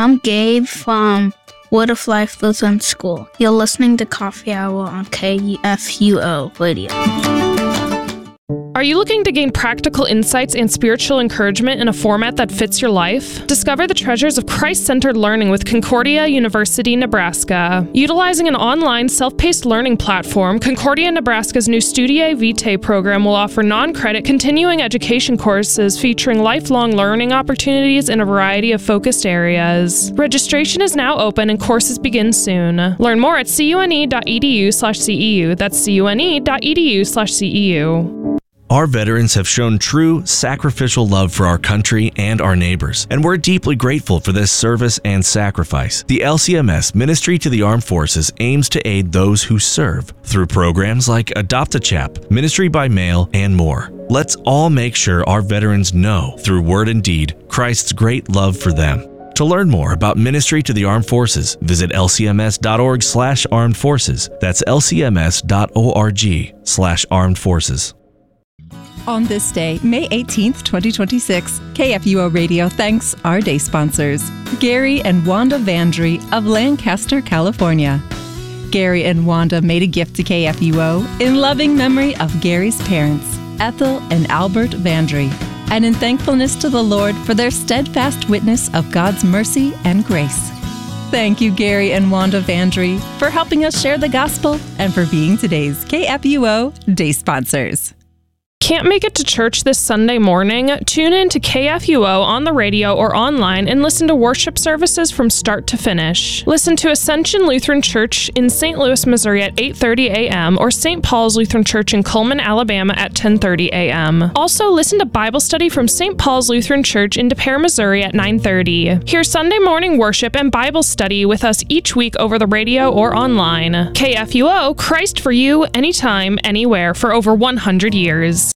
I'm Gabe from Word of Life Lutheran School. You're listening to Coffee Hour on KFUO Radio. Are you looking to gain practical insights and spiritual encouragement in a format that fits your life? Discover the treasures of Christ-centered learning with Concordia University, Nebraska. Utilizing an online, self-paced learning platform, Concordia Nebraska's new Studiae Vitae program will offer non-credit continuing education courses featuring lifelong learning opportunities in a variety of focused areas. Registration is now open and courses begin soon. Learn more at cune.edu/CEU. That's cune.edu/CEU. Our veterans have shown true, sacrificial love for our country and our neighbors, and we're deeply grateful for this service and sacrifice. The LCMS Ministry to the Armed Forces aims to aid those who serve through programs like Adopt a Chap, Ministry by Mail, and more. Let's all make sure our veterans know, through word and deed, Christ's great love for them. To learn more about Ministry to the Armed Forces, visit lcms.org/armed forces. That's lcms.org/armed forces. On this day, May 18th, 2026, KFUO Radio thanks our day sponsors, Gary and Wanda Vandry of Lancaster, California. Gary and Wanda made a gift to KFUO in loving memory of Gary's parents, Ethel and Albert Vandry, and in thankfulness to the Lord for their steadfast witness of God's mercy and grace. Thank you, Gary and Wanda Vandry, for helping us share the gospel and for being today's KFUO day sponsors. Can't make it to church this Sunday morning? Tune in to KFUO on the radio or online and listen to worship services from start to finish. Listen to Ascension Lutheran Church in St. Louis, Missouri at 8:30 a.m. or St. Paul's Lutheran Church in Cullman, Alabama at 10:30 a.m. Also, listen to Bible study from St. Paul's Lutheran Church in De Pere, Missouri at 9:30. Hear Sunday morning worship and Bible study with us each week over the radio or online. KFUO, Christ for you, anytime, anywhere, for over 100 years.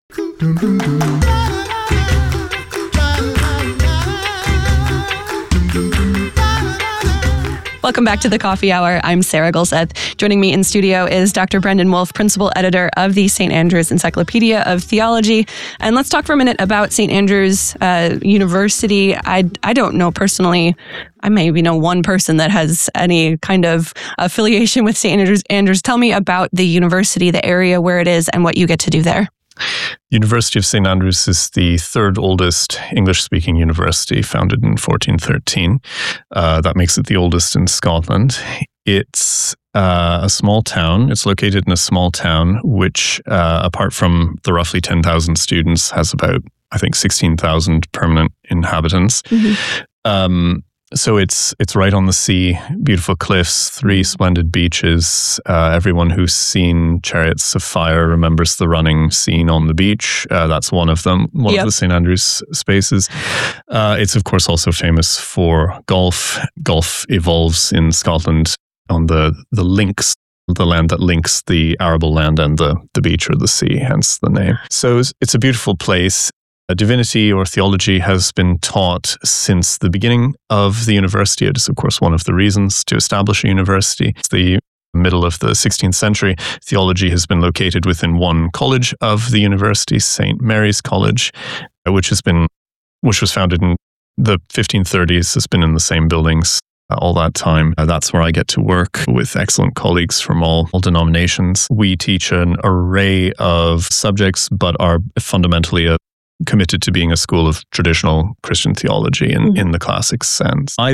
Welcome back to the Coffee Hour. I'm Sarah Gulseth. Joining me in studio is Dr. Brendan Wolf, principal editor of the St. Andrews Encyclopedia of Theology. And let's talk for a minute about St. Andrews University. I don't know personally. I maybe know one person that has any kind of affiliation with St. Andrews. Tell me about the university, the area where it is, and what you get to do there. University of St. Andrews is the third oldest English-speaking university, founded in 1413. That makes it the oldest in Scotland. It's a small town. It's located in a small town, which, apart from the roughly 10,000 students, has about, I think, 16,000 permanent inhabitants. Mm-hmm. So it's right on the sea, beautiful cliffs, 3 splendid beaches. Everyone who's seen Chariots of Fire remembers the running scene on the beach. That's one of them, one of the St. Andrews spaces. It's, of course, also famous for golf. Golf evolves in Scotland on the links, the land that links the arable land and the beach or the sea, hence the name. So it's a beautiful place. Divinity or theology has been taught since the beginning of the university. It is, of course, one of the reasons to establish a university. It's the middle of the 16th century. Theology has been located within one college of the university, St. Mary's College, which was founded in the 1530s, has been in the same buildings all that time. That's where I get to work with excellent colleagues from all denominations. We teach an array of subjects, but are fundamentally committed to being a school of traditional Christian theology in the classic sense. I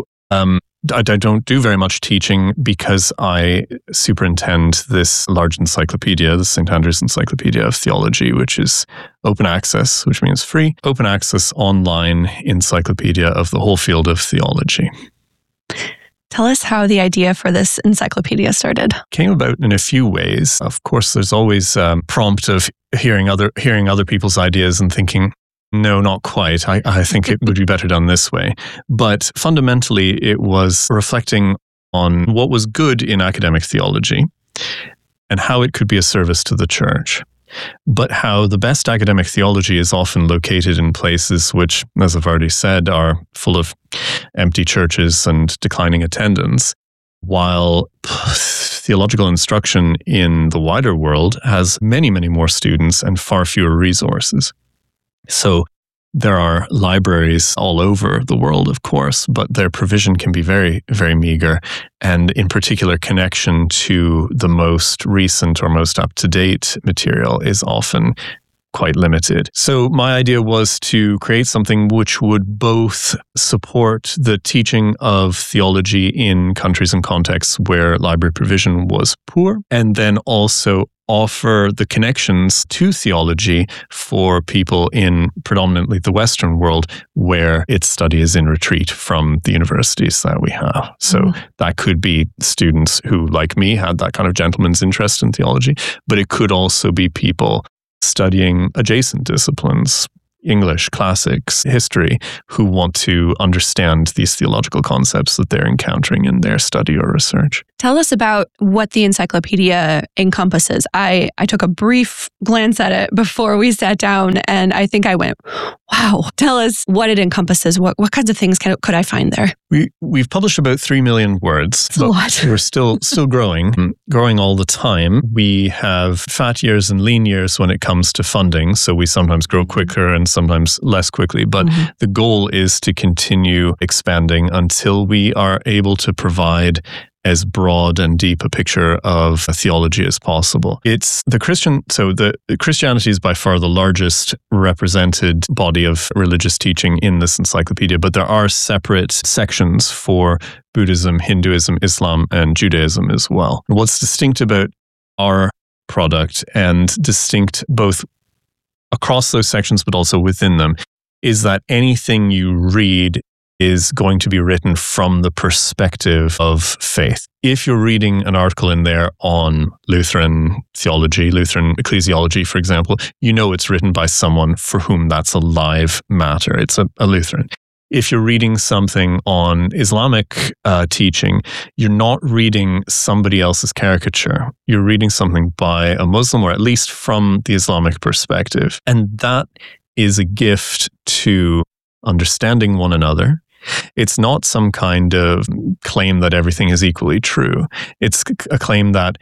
don't do very much teaching because I superintend this large encyclopedia, the St. Andrews Encyclopedia of Theology, which is open access, which means free, open access online encyclopedia of the whole field of theology. Tell us how the idea for this encyclopedia started. Came about in a few ways. Of course, there's always a prompt of hearing other people's ideas and thinking, no, not quite. I think it would be better done this way. But fundamentally, it was reflecting on what was good in academic theology and how it could be a service to the church. But how the best academic theology is often located in places which, as I've already said, are full of empty churches and declining attendance, while theological instruction in the wider world has many, many more students and far fewer resources. So There are libraries all over the world, of course, but their provision can be very, very meager. And in particular, connection to the most recent or most up-to-date material is often quite limited. So my idea was to create something which would both support the teaching of theology in countries and contexts where library provision was poor, and then also offer the connections to theology for people in predominantly the Western world where its study is in retreat from the universities that we have. So that could be students who, like me, had that kind of gentleman's interest in theology, but it could also be people studying adjacent disciplines, English, classics, history, who want to understand these theological concepts that they're encountering in their study or research. Tell us about what the encyclopedia encompasses. I took a brief glance at it before we sat down, and I think I went, wow. Tell us what it encompasses. What kinds of things could I find there? We've published about 3 million words. That's a lot. We're still growing all the time. We have fat years and lean years when it comes to funding, so we sometimes grow quicker and sometimes less quickly. But the goal is to continue expanding until we are able to provide as broad and deep a picture of theology as possible. It's the Christianity is by far the largest represented body of religious teaching in this encyclopedia, but there are separate sections for Buddhism, Hinduism, Islam, and Judaism as well. What's distinct about our product, and distinct both across those sections but also within them, is that anything you read is going to be written from the perspective of faith. If you're reading an article in there on Lutheran theology, Lutheran ecclesiology, for example, you know it's written by someone for whom that's a live matter. It's a Lutheran. If you're reading something on Islamic teaching, you're not reading somebody else's caricature. You're reading something by a Muslim, or at least from the Islamic perspective. And that is a gift to understanding one another. It's not some kind of claim that everything is equally true. It's a claim that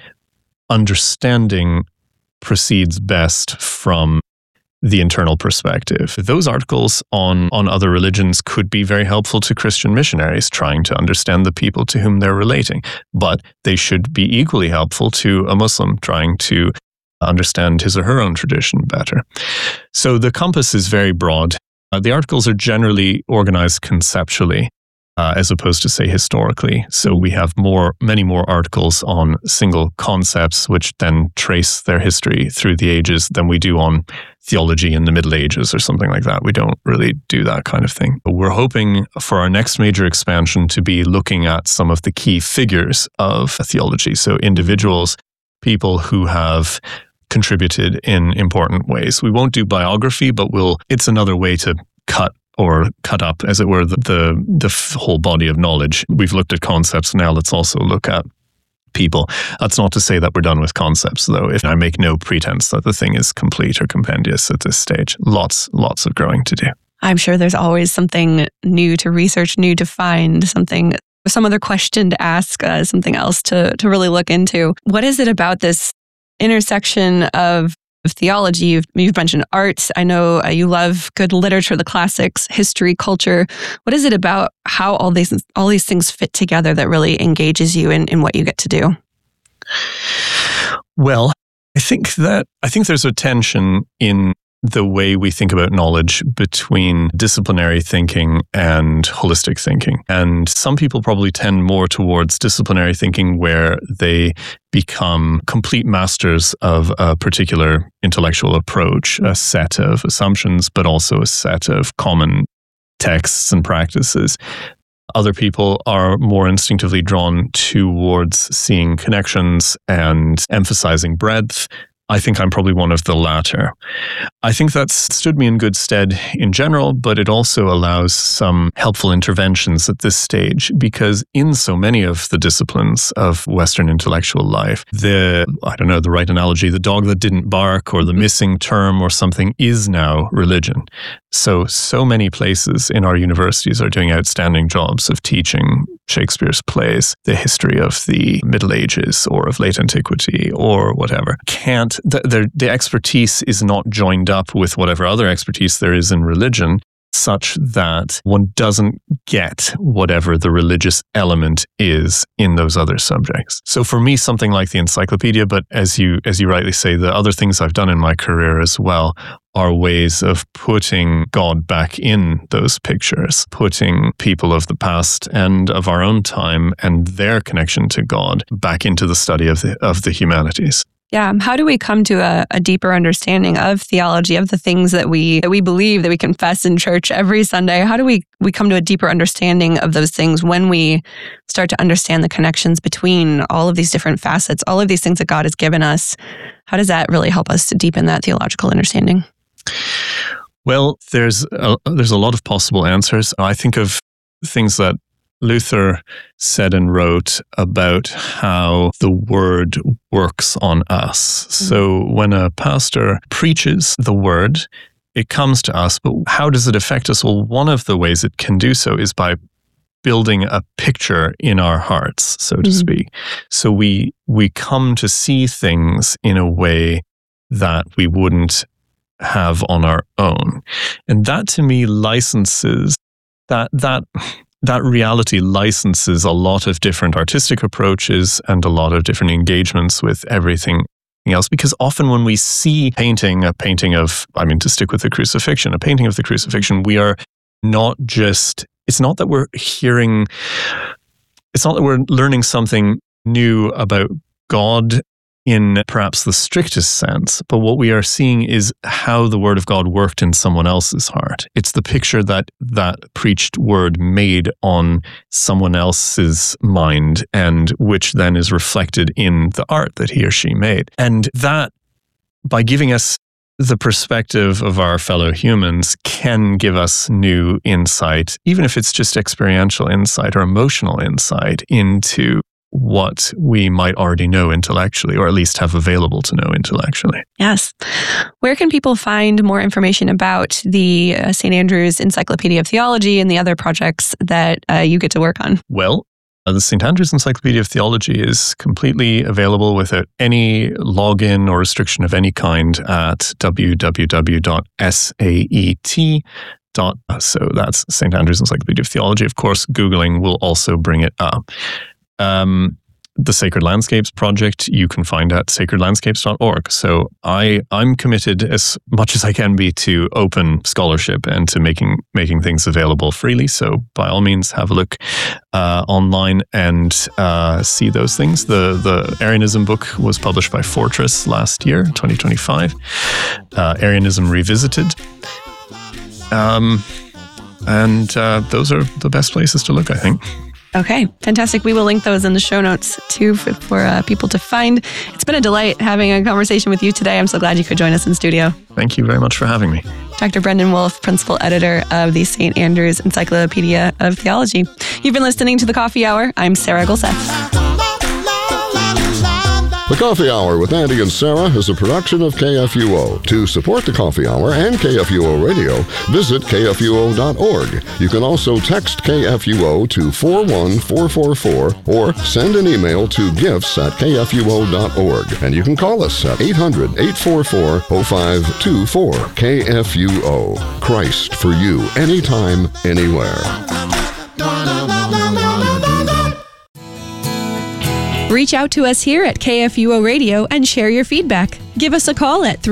understanding proceeds best from the internal perspective. Those articles on other religions could be very helpful to Christian missionaries trying to understand the people to whom they're relating, but they should be equally helpful to a Muslim trying to understand his or her own tradition better. So the compass is very broad. The articles are generally organized conceptually, as opposed to, say, historically. So we have many more articles on single concepts, which then trace their history through the ages than we do on theology in the Middle Ages or something like that. We don't really do that kind of thing. But we're hoping for our next major expansion to be looking at some of the key figures of theology. So individuals, people who have contributed in important ways. We won't do biography, but it's another way to cut up, as it were, the whole body of knowledge. We've looked at concepts, now let's also look at people. That's not to say that we're done with concepts, though. If I make no pretense that the thing is complete or compendious at this stage, lots of growing to do. I'm sure there's always something new to research, new to find, some other question to ask, something else to really look into. What is it about this intersection of theology? You've mentioned arts. I know you love good literature, the classics, history, culture. What is it about how all these things fit together that really engages you in what you get to do? Well, I think there's a tension in the way we think about knowledge between disciplinary thinking and holistic thinking. And some people probably tend more towards disciplinary thinking, where they become complete masters of a particular intellectual approach, a set of assumptions, but also a set of common texts and practices. Other people are more instinctively drawn towards seeing connections and emphasizing breadth. I think I'm probably one of the latter. I think that's stood me in good stead in general, but it also allows some helpful interventions at this stage, because in so many of the disciplines of Western intellectual life, the right analogy, the dog that didn't bark or the missing term or something is now religion. So many places in our universities are doing outstanding jobs of teaching Shakespeare's plays, the history of the Middle Ages or of late antiquity or whatever. The expertise is not joined up with whatever other expertise there is in religion. such that one doesn't get whatever the religious element is in those other subjects. So for me, something like the encyclopedia, but as you rightly say, the other things I've done in my career as well are ways of putting God back in those pictures, putting people of the past and of our own time and their connection to God back into the study of the humanities. Yeah. How do we come to a deeper understanding of theology, of the things that we believe, that we confess in church every Sunday? How do we come to a deeper understanding of those things when we start to understand the connections between all of these different facets, all of these things that God has given us? How does that really help us to deepen that theological understanding? Well, there's a lot of possible answers. I think of things that Luther said and wrote about how the word works on us. So when a pastor preaches the word, it comes to us, but how does it affect us? Well, one of the ways it can do so is by building a picture in our hearts, so to speak. So we come to see things in a way that we wouldn't have on our own. And that to me licenses that reality licenses a lot of different artistic approaches and a lot of different engagements with everything else. Because often when we see a painting of, to stick with the crucifixion, a painting of the crucifixion, we are not just, it's not that we're learning something new about God in perhaps the strictest sense, but what we are seeing is how the word of God worked in someone else's heart. It's the picture that preached word made on someone else's mind, and which then is reflected in the art that he or she made. And that, by giving us the perspective of our fellow humans, can give us new insight, even if it's just experiential insight or emotional insight into what we might already know intellectually, or at least have available to know intellectually. Yes. Where can people find more information about the St. Andrew's Encyclopedia of Theology and the other projects that you get to work on? Well, the St. Andrew's Encyclopedia of Theology is completely available without any login or restriction of any kind at www.saet.com. So that's St. Andrew's Encyclopedia of Theology. Of course, Googling will also bring it up. The Sacred Landscapes project you can find at sacredlandscapes.org. So I'm committed as much as I can be to open scholarship and to making things available freely. So by all means, have a look online and see those things. The Arianism book was published by Fortress last year, 2025. Arianism Revisited. And those are the best places to look, I think. Okay, fantastic. We will link those in the show notes too for people to find. It's been a delight having a conversation with you today. I'm so glad you could join us in studio. Thank you very much for having me. Dr. Brendan Wolf, Principal Editor of the St. Andrew's Encyclopedia of Theology. You've been listening to The Coffee Hour. I'm Sarah Gulseth. The Coffee Hour with Andy and Sarah is a production of KFUO. To support The Coffee Hour and KFUO Radio, visit KFUO.org. You can also text KFUO to 41444 or send an email to gifts@KFUO.org. And you can call us at 800-844-0524. KFUO. Christ for you, anytime, anywhere. Reach out to us here at KFUO Radio and share your feedback. Give us a call at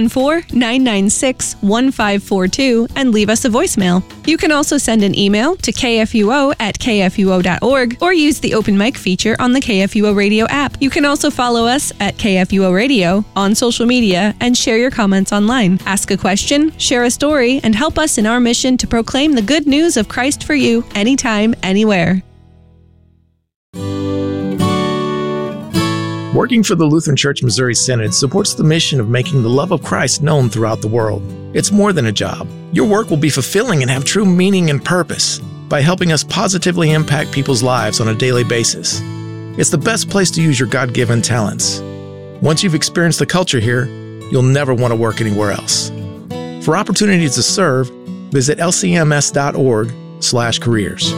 314-996-1542 and leave us a voicemail. You can also send an email to kfuo@kfuo.org or use the open mic feature on the KFUO Radio app. You can also follow us at KFUO Radio on social media and share your comments online. Ask a question, share a story, and help us in our mission to proclaim the good news of Christ for you anytime, anywhere. Working for the Lutheran Church Missouri Synod supports the mission of making the love of Christ known throughout the world. It's more than a job. Your work will be fulfilling and have true meaning and purpose by helping us positively impact people's lives on a daily basis. It's the best place to use your God-given talents. Once you've experienced the culture here, you'll never want to work anywhere else. For opportunities to serve, visit lcms.org/careers.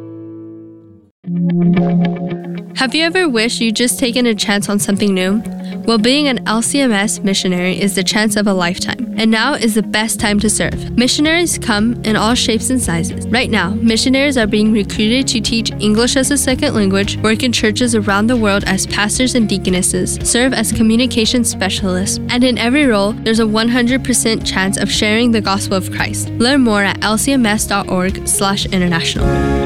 Have you ever wished you'd just taken a chance on something new? Well, being an LCMS missionary is the chance of a lifetime, and now is the best time to serve. Missionaries come in all shapes and sizes. Right now, missionaries are being recruited to teach English as a second language, work in churches around the world as pastors and deaconesses, serve as communication specialists, and in every role, there's a 100% chance of sharing the gospel of Christ. Learn more at lcms.org/international.